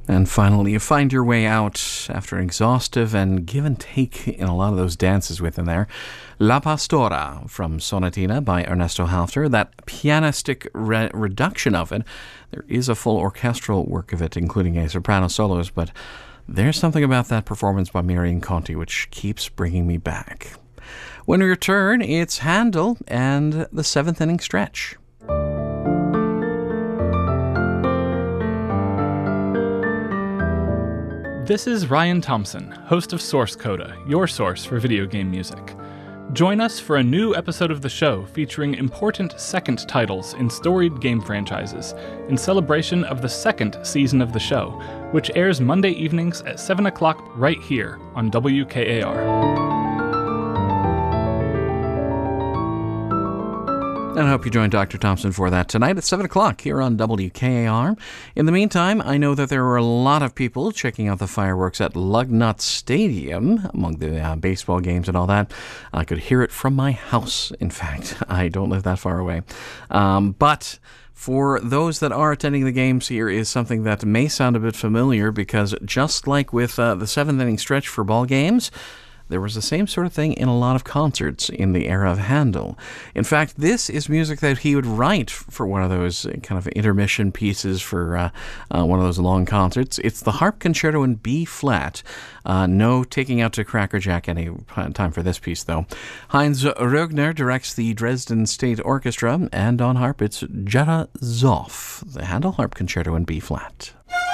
And finally, you find your way out after an exhaustive and give and take in a lot of those dances within there. La Pastora from Sonatina by Ernesto Halfter. That pianistic reduction of it. There is a full orchestral work of it, including a soprano solos, but there's something about that performance by Marion Conti which keeps bringing me back. When we return, it's Handel and the seventh inning stretch. This is Ryan Thompson, host of Source Coda, your source for video game music. Join us for a new episode of the show featuring important second titles in storied game franchises in celebration of the second season of the show, which airs Monday evenings at 7 o'clock right here on WKAR. And I hope you join Dr. Thompson for that tonight at 7 o'clock here on WKAR. In the meantime, I know that there were a lot of people checking out the fireworks at Lugnut Stadium among the baseball games and all that. I could hear it from my house, in fact. I don't live that far away. But for those that are attending the games, here is something that may sound a bit familiar because just like with the seventh inning stretch for ball games, there was the same sort of thing in a lot of concerts in the era of Handel. In fact, this is music that he would write for one of those kind of intermission pieces for one of those long concerts. It's the Harp Concerto in B-flat. No taking out to Cracker Jack any time for this piece, though. Heinz Rögner directs the Dresden State Orchestra, and on harp it's Jetta Zoff, the Handel Harp Concerto in B-flat.